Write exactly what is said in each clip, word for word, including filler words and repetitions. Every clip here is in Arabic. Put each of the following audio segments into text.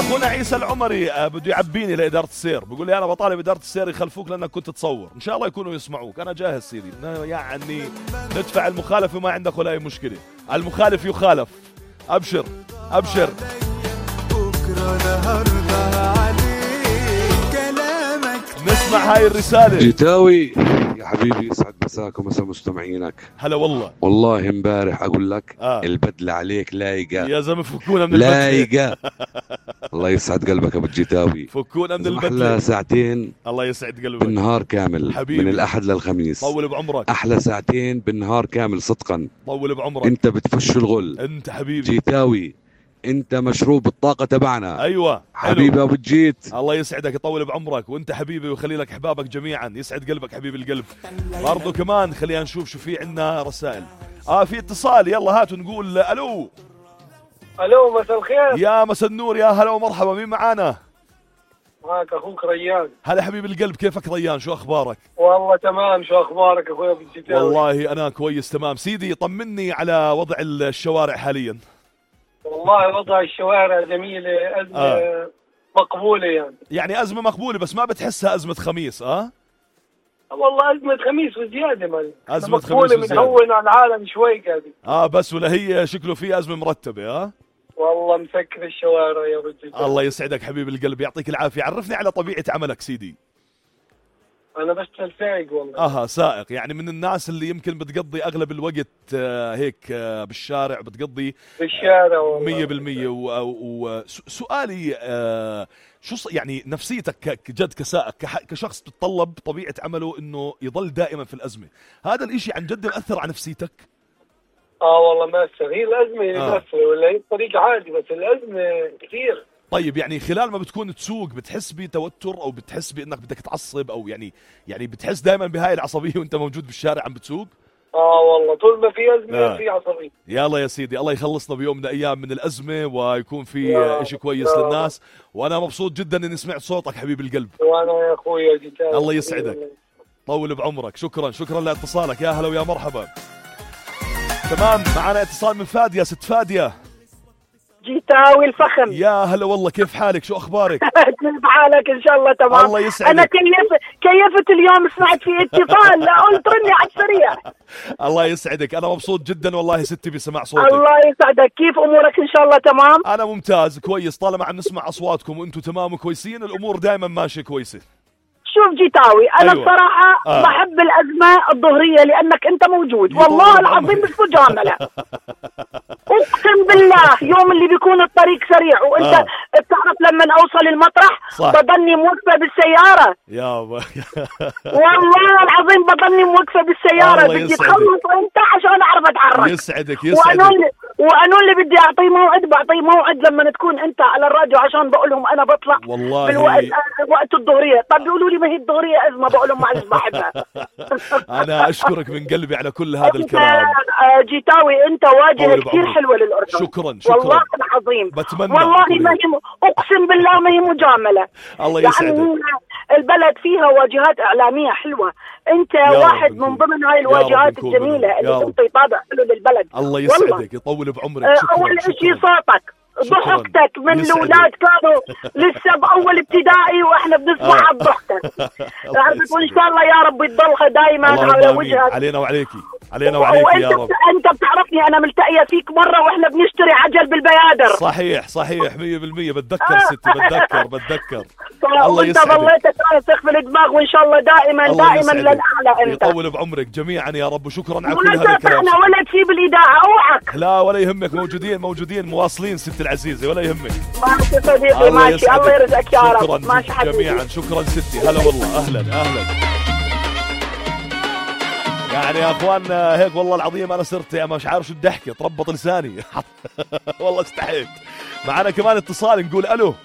اخونا عيسى العمري بده يعبيني لاداره السير، بيقول لي انا بطالب اداره السير يخلفوك لانك كنت تصور. ان شاء الله يكونوا يسمعوك. انا جاهز سيدي، يعني ندفع المخالفه ما عندك ولا اي مشكله. المخالف يخالف. ابشر ابشر. نسمع هاي الرساله. جيتاوي يا حبيبي، يسعد مساك ومسا مستمعينك. هلا والله. والله امبارح اقول لك آه. البدله عليك لايقه يا زلمه، فكونا من البدله لايقه. الله يسعد قلبك ابو الجيتاوي. فكونا من البدله. احلى ساعتين الله يسعد قلبك بالنهار كامل حبيبي. من الاحد للخميس. طول بعمرك. احلى ساعتين بالنهار كامل صدقا. طول بعمرك. انت بتفش الغل. انت حبيبي جيتاوي، انت مشروب الطاقه تبعنا. ايوه حبيبي ابو الجيت. الله يسعدك، يطول بعمرك، وانت حبيبي ويخلي لك احبابك جميعا. يسعد قلبك حبيب القلب. برضو كمان خلينا نشوف شو في عندنا رسائل. اه في اتصال، يلا هاتوا نقول الو. الو مساء الخير. يا مساء النور، يا هلا ومرحبا. مين معانا؟ معك اخوك ريان. هلا حبيب القلب، كيفك ريان؟ شو اخبارك؟ والله تمام، شو اخبارك اخوي ابو الجيتاوي؟ والله انا كويس تمام سيدي. طمني على وضع الشوارع حاليا. والله وضع الشوارع جميله، ازمه آه. مقبوله يعني. يعني ازمه مقبوله، بس ما بتحسها ازمه خميس؟ اه والله ازمه خميس وزياده مان. ازمه خميس وزياده بنهون على العالم شوي قاعد. اه بس ولا هي شكله في ازمه مرتبه؟ اه والله مسكر الشوارع يا رجل. الله يسعدك حبيب القلب، يعطيك العافيه. عرفني على طبيعه عملك سيدي. انا بشتغل سائق والله. اها سائق، يعني من الناس اللي يمكن بتقضي اغلب الوقت آه هيك آه بالشارع، بتقضي بالشارع والله مية بالمية. وسؤالي آه شو يعني نفسيتك كجد كسائق كشخص بتطلب طبيعه عمله انه يضل دائما في الازمه، هذا الاشي عن جد مأثر على نفسيتك؟ اه والله مأثر، هي الازمه اللي آه. مأثر، ولا هي الطريق عادي بس الازمه كثير. طيب يعني خلال ما بتكون تسوق بتحس بتوتر او بتحس بانك بدك تعصب، او يعني يعني بتحس دائما بهاي العصبيه وانت موجود بالشارع عم بتسوق؟ اه والله طول ما في ازمه آه. في عصبيه. يلا يا سيدي، الله يخلصنا بيوم من الايام من الازمه ويكون في يا اشي كويس يا للناس. وانا مبسوط جدا اني سمعت صوتك حبيب القلب. وانا يا اخوي جيتاوي. الله يسعدك، طول بعمرك. شكرا شكرا لاتصالك، يا هلا ويا مرحبا. تمام، معنا اتصال من فادية. ست فادية. جيتاوي الفخم. يا هلا والله، كيف حالك؟ شو اخبارك؟ كيف حالك؟ ان شاء الله تمام. الله يسعدك. انا كيف كيفت اليوم، سمعت في اتصال لا قلت رني على السريع. الله يسعدك، انا مبسوط جدا والله ستي بسمع صوتك. الله يسعدك، كيف امورك؟ ان شاء الله تمام. انا ممتاز كويس، طالما عم نسمع اصواتكم وانتم تمام وكويسين الامور دائما ماشيه كويسه. شوف جيتاوي، انا أيوة. بصراحة آه. بحب الأزمة الظهرية لأنك أنت موجود. والله العظيم مش مجاملة. أقسم بالله يوم اللي بيكون الطريق سريع وأنت آه. بتعرف لما أوصل المطرح صح. بضلني موقفة بالسيارة. يا والله العظيم بضلني موقفة بالسيارة، الله بدي يسعدك. تخلص وأنت عشان أعرف أتحرك. يسعدك وأنا يسعدك. اللي وأنا اللي بدي أعطيه موعد، بعطيه موعد لما تكون أنت على الراديو عشان بقول لهم أنا بطلع والله بالوقت وقت الظهرية. طب بيقولوا لي ما هي الظهرية أزمة، بقول لهم معلش بحبها. انا اشكرك من قلبي على كل هذا الكلام. جيتاوي انت واجهه كثير حلوه للاردن. شكرا شكرا والله العظيم. بتمنى والله ما هي، اقسم بالله ما هي مجامله. الله يعني يسعدك. البلد فيها واجهات اعلاميه حلوه، انت واحد من ضمن هاي الواجهات الجميله اللي تعطي طابع حلو للبلد. الله يسعدك، يطول بعمرك. شكرا. اول شكرا. شيء صوتك، ضحكتك من الاولاد كانوا لسه باول ابتدائي واحنا بنسمعها بضحكتك. وان شاء الله يا رب تضلها دائما على وجهك. علينا وعليكي، علينا وعليكي يا رب. انت بتعرفني انا ملتقيه فيك مره واحنا بنشتري عجل بالبيادر. صحيح صحيح مية بالمية. بتذكر ستي، بتذكر بتذكر. الله يسعدك. انت ظليت راسخ في الدماغ وان شاء الله دائما دائما للاعلى. انت يطول بعمرك جميعا يا رب، وشكرا على كل هذا الكلام. احنا ولا شيء بالاذاعه، اوعك. لا ولا يهمك، موجودين موجودين مواصلين ستي العزيزه، ولا يهمك. ماشي صديقي، ماشي. الله يرزقك يا رب. شكرا ماشي حبيبي. جميعا. شكرا ستي، هلا والله. اهلا اهلا. يعني يا اخوان هيك والله العظيم انا صرت يعني مش عارف شو بدي احكي، تربط لساني. والله استحيت. معنا كمان اتصال، نقول الو.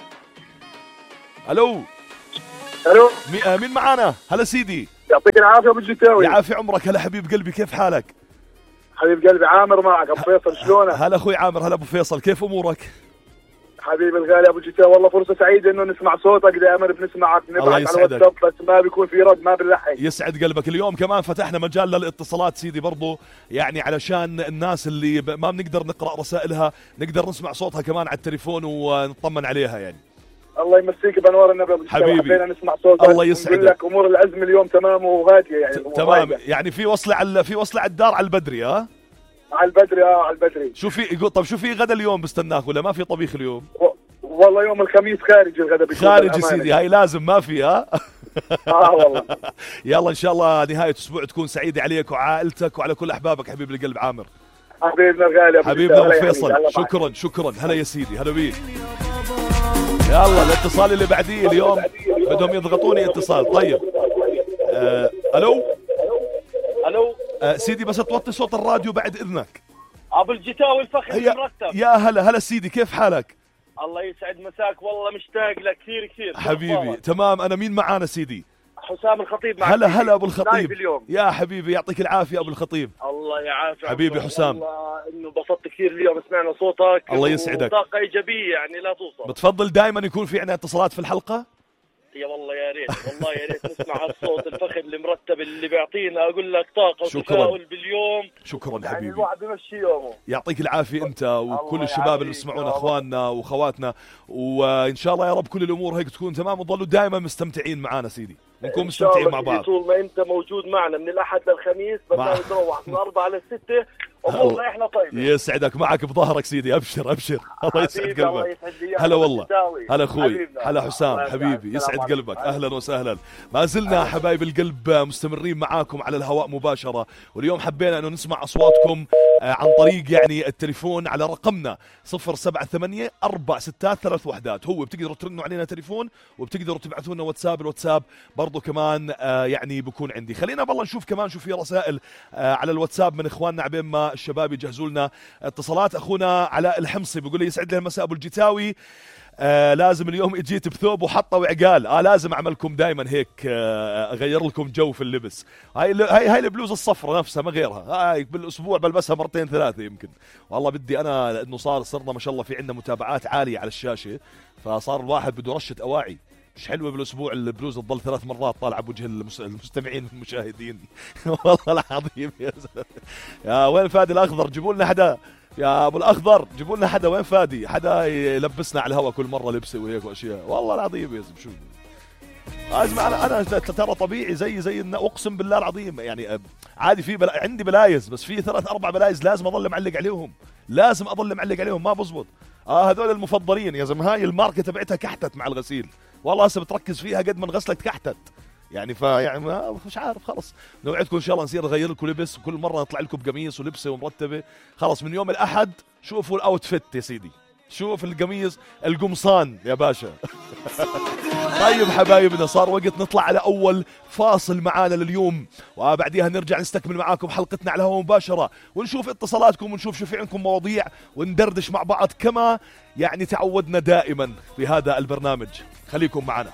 الو الو مين معانا؟ هلا سيدي. يعطيك العافيه ابو الجيتاوي. يعافي عمرك. هلا حبيب قلبي، كيف حالك؟ حبيب قلبي عامر معك. ابو فيصل شلونك؟ هلا اخوي عامر. هلا ابو فيصل، كيف امورك؟ حبيبي الغالي ابو جيتا، والله فرصه سعيده انه نسمع صوتك، دائما بنسمعك نبعث على الواتساب بس ما بيكون في رد، ما بنلحق. يسعد قلبك. اليوم كمان فتحنا مجال للاتصالات سيدي برضو، يعني علشان الناس اللي ما بنقدر نقرا رسائلها نقدر نسمع صوتها كمان على التليفون ونطمن عليها يعني. الله يمسيك بانوار النبي ابو جيتا، حبيبي حبينا نسمع صوتك. الله يسعدك. نقول لك امور الازمه اليوم تمام وهاديه يعني. تمام يعني في وصله على في وصله على الدار على البدري. ها على البدري. اه على البدري. شو في؟ طب شو في غدا اليوم بستناك ولا ما في طبيخ اليوم؟ و... والله يوم الخميس خارج الغدا بيكون خارج سيدي، هاي لازم ما في. ها اه والله. يلا ان شاء الله نهايه اسبوع تكون سعيده عليك وعائلتك وعلى كل احبابك حبيب القلب عامر. حبيبنا الغالي حبيبنا ابو فيصل، شكرا شكرا. هلا يا سيدي، هلا بيك. يلا الاتصال اللي بعديه اليوم بدهم يضغطوني اتصال. طيب آه، الو الو آه، سيدي بس توطي صوت الراديو بعد اذنك. ابو الجتاوي الفخر المرتب. يا هلا هلا سيدي، كيف حالك؟ الله يسعد مساك، والله مشتاق لك كثير كثير حبيبي. تمام. انا مين معانا سيدي؟ حسام الخطيب معك. هلا هلا ابو الخطيب اليوم. يا حبيبي يعطيك العافيه ابو الخطيب. الله يعافيك حبيبي حسام. والله انه انبسطت كثير اليوم سمعنا صوتك. الله يسعدك. طاقه ايجابيه يعني لا توصف. بتفضل دائما يكون في عندنا اتصالات في الحلقه؟ يا والله يا ريت، والله يا ريت نسمع هالصوت الفخر المرتب اللي بيعطينا اقول لك طاقه وتفاؤل باليوم. شكرا يعني حبيبي. الواحد بيمشي يومه. يعطيك العافيه انت وكل الشباب اللي بيسمعونا، اخواننا واخواتنا، وان شاء الله يا رب كل الامور هيك تكون تمام وتضلوا دائما مستمتعين معنا سيدي، نكون مستمتعين مع بعض. طول ما انت موجود معنا من الاحد للخميس برنامج روح من أربعة للستة امورنا احنا طيبه. يسعدك، معك بظهرك سيدي، ابشر ابشر. الله يسعد قلبك. هلا والله. هلا اخوي. هلا حسام حبيبي، يسعد قلبك. اهلا وسهلا. ما زلنا حبايب القلب مستمرين معاكم على الهواء مباشره، واليوم حبينا انه نسمع اصواتكم عن طريق يعني التليفون على رقمنا صفر سبعة ثمانية أربع ستات ثلاث وحدات. هو بتقدروا ترنوا علينا تليفون وبتقدروا تبعثوا لنا واتساب. الواتساب برضو كمان آه يعني بكون عندي. خلينا بالله نشوف كمان شو في رسائل آه على الواتساب من اخواننا عبين ما الشباب يجهزوا لنا اتصالات. اخونا علاء الحمصي بيقول لي يسعد لي المساء ابو الجتاوي، آه لازم اليوم اجيت بثوب وحطه وعقال. اه لازم اعملكم دائما هيك، آه اغير لكم جو في اللبس. هاي هاي هاي البلوزه الصفراء نفسها ما غيرها، هاي بالاسبوع بلبسها مرتين ثلاثه يمكن. والله بدي انا لانه صار صرنا ما شاء الله في عندنا متابعات عاليه على الشاشه، فصار الواحد بده رشه اواعي. مش حلوه بالاسبوع البلوزه تضل ثلاث مرات طالعه بوجه المستمعين والمشاهدين. والله العظيم يا زلمه. يا وين فادي الاخضر؟ جيبوا لنا حدا يا ابو الاخضر، جيبوا لنا حدا. وين فادي؟ حدا يلبسنا على الهواء كل مره لبسه وهيك واشياء. والله العظيم يا زلمه. شو اسمع، انا انا ترى طبيعي زي زي اقسم بالله العظيم يعني عادي. في بلا عندي بلايز، بس في ثلاث اربع بلايز لازم اضل معلق عليهم، لازم اضل معلق عليهم، ما بزبط. اه هذول المفضلين يا زلمه. هاي الماركه تبعتها كحتت مع الغسيل، والله هسه بتركز فيها قد ما انغسلت كحتت يعني. فيعني ما مش عارف، خلص نوعدكم ان شاء الله نصير نغير لكم لبس، وكل مره نطلع لكم بقميص ولبسه ومرتبه. خلص من يوم الاحد شوفوا الاوتفيت يا سيدي، شوف القميص القمصان يا باشا. طيب حبايبنا، صار وقت نطلع على أول فاصل معانا لليوم، وبعديها نرجع نستكمل معاكم حلقتنا على الهواء مباشرة، ونشوف اتصالاتكم ونشوف شو في عندكم مواضيع، وندردش مع بعض كما يعني تعودنا دائما في هذا البرنامج. خليكم معنا.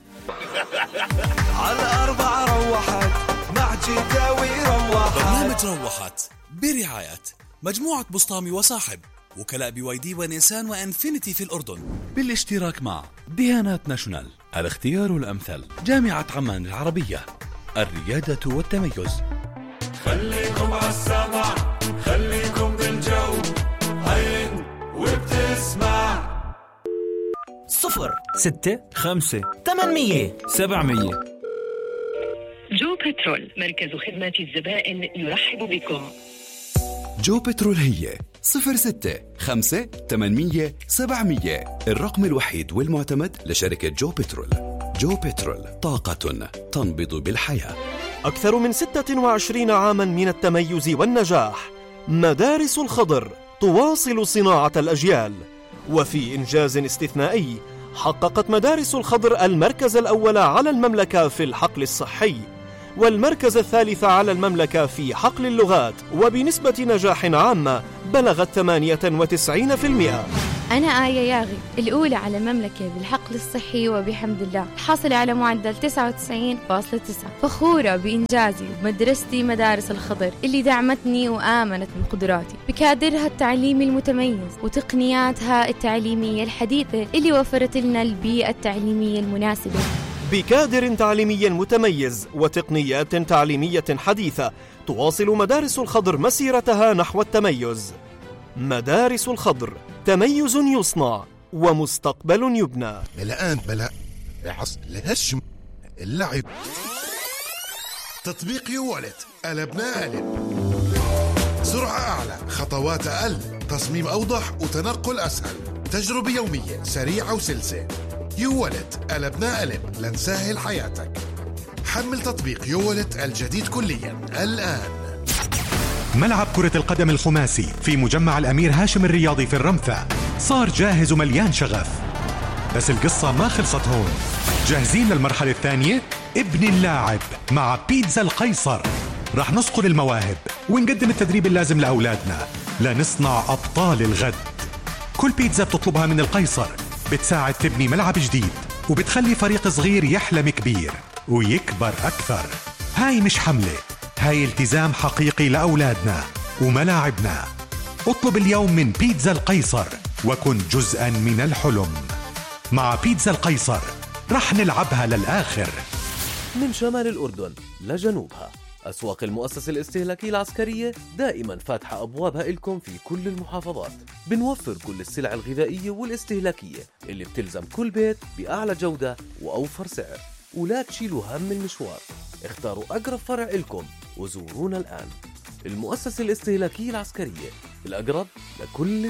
على أربعة روحت مع جداوي روحت. برنامج روحت برعاية مجموعة بسطامي وصاحب، وكلاء بي واي دي ونيسان وانفينيتي في الأردن، بالاشتراك مع ديانات ناشونال، الاختيار الأمثل، جامعة عمان العربية، الريادة والتميز. خليكم عالسمع، خليكم بالجو، هين وبتسمع. صفر ستة خمسة ثمانمية سبعمية. جو بترول، مركز خدمة الزبائن يرحب بكم. جو بترول هي صفر ستة خمسة ثمانمية سبعمية، الرقم الوحيد والمعتمد لشركة جو بترول. جو بترول، طاقة تنبض بالحياة. أكثر من ستة وعشرين عاما من التميز والنجاح، مدارس الخضر تواصل صناعة الأجيال. وفي إنجاز استثنائي، حققت مدارس الخضر المركز الأول على المملكة في الحقل الصحي، والمركز الثالث على المملكة في حقل اللغات، وبنسبة نجاح عامة بلغت ثمانية وتسعين بالمئة. أنا آية ياغي، الأولى على المملكة بالحقل الصحي وبحمد الله، حاصلة على معدل تسعة وتسعين فاصلة تسعة. فخورة بإنجازي ومدرستي مدارس الخضر اللي دعمتني وآمنت بقدراتي بكادرها التعليمي المتميز وتقنياتها التعليمية الحديثة اللي وفرت لنا البيئة التعليمية المناسبة. بكادر تعليمي متميز وتقنيات تعليمية حديثة تواصل مدارس الخضر مسيرتها نحو التميز. مدارس الخضر، تميز يصنع ومستقبل يبنى. الآن بلا عص الهشم اللعب. تطبيق يوالت قلبنا قلب. سرعة أعلى، خطوات أقل، تصميم أوضح وتنقل أسهل، تجربة يومية سريعة وسلسة. يوالت قلبنا قلب لنسهل حياتك. حمل تطبيق يوالت الجديد كليا الآن. ملعب كرة القدم الخماسي في مجمع الأمير هاشم الرياضي في الرمثة صار جاهز ومليان شغف، بس القصة ما خلصت هون. جاهزين للمرحلة الثانية؟ ابن اللاعب مع بيتزا القيصر. رح نصقل المواهب ونقدم التدريب اللازم لأولادنا لنصنع أبطال الغد. كل بيتزا بتطلبها من القيصر بتساعد تبني ملعب جديد وبتخلي فريق صغير يحلم كبير ويكبر أكثر. هاي مش حملة، هاي التزام حقيقي لأولادنا وملاعبنا. اطلب اليوم من بيتزا القيصر وكن جزءا من الحلم. مع بيتزا القيصر رح نلعبها للآخر. من شمال الأردن لجنوبها، أسواق المؤسسة الاستهلاكية العسكرية دائما فاتحة أبوابها إلكم في كل المحافظات. بنوفر كل السلع الغذائية والاستهلاكية اللي بتلزم كل بيت بأعلى جودة وأوفر سعر. ولا تشيلوا هم المشوار، اختاروا أقرب فرع إلكم وزورونا الآن. المؤسسة الاستهلاكية العسكرية، الأقرب لكل